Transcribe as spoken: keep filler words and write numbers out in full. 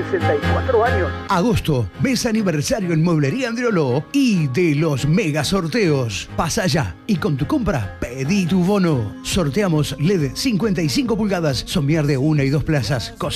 sesenta y cuatro años. Agosto, mes aniversario en Mueblería Andrioló y de los mega sorteos. Pasa ya y con tu compra pedí tu bono. Sorteamos L E D cincuenta y cinco pulgadas, somier de una y dos plazas,